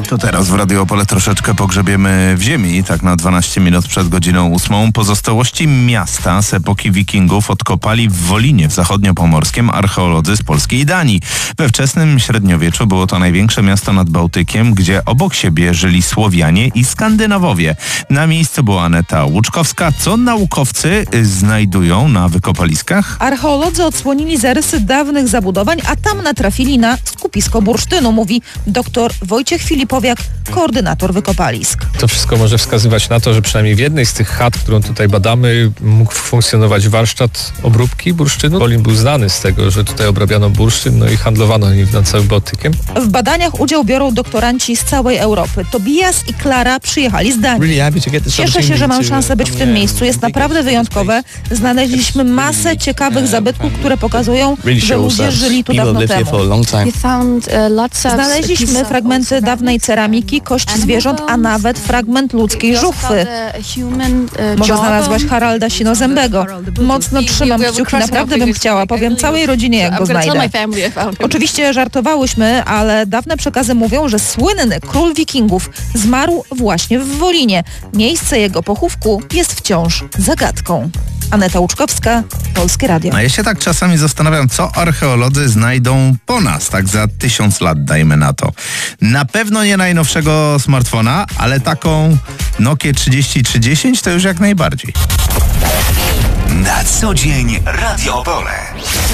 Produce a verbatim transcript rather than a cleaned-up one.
To teraz w Radio Opole troszeczkę pogrzebiemy w ziemi, tak na dwanaście minut przed godziną ósmą. Pozostałości miasta z epoki wikingów odkopali w Wolinie w zachodniopomorskiem archeolodzy z Polski i Danii. We wczesnym średniowieczu było to największe miasto nad Bałtykiem, gdzie obok siebie żyli Słowianie i Skandynawowie. Na miejscu była Aneta Łuczkowska. Co naukowcy znajdują na wykopaliskach? Archeolodzy odsłonili zarysy dawnych zabudowań, a tam natrafili na skupisko bursztynu, mówi dr Wojciech Filipowiak, koordynator wykopalisk. To wszystko może wskazywać na to, że przynajmniej w jednej z tych chat, którą tutaj badamy, mógł funkcjonować warsztat obróbki bursztynu. Wolin był znany z tego, że tutaj obrabiano bursztyn, no i handlowano nim nad całym Bałtykiem. W badaniach udział biorą doktoranci z całej Europy. Tobias i Klara przyjechali z Danii. Cieszę się, że mam szansę być w tym miejscu. Jest naprawdę wyjątkowe. Znaleźliśmy masę ciekawych zabytków, które pokazują, że ludzie żyli tu dawno temu. Znaleźliśmy fragmenty dawnej ceramiki, kość zwierząt, a nawet fragment ludzkiej żuchwy. Może znalazłaś Haralda Sinozębego. Mocno trzymam kciuki, naprawdę bym chciała. Powiem całej rodzinie, jak go znajdę. Oczywiście żartowałyśmy, ale dawne przekazy mówią, że słynny król wikingów zmarł właśnie w Wolinie. Miejsce jego pochówku jest wciąż zagadką. Aneta Łuczkowska, Polskie Radio. A ja się tak czasami zastanawiam, co archeolodzy znajdą po nas, tak za tysiąc lat, dajmy na to. Na pewno nie najnowszego smartfona, ale taką Nokię trzydzieści trzy dziesięć to już jak najbardziej. Na co dzień Radio Opole.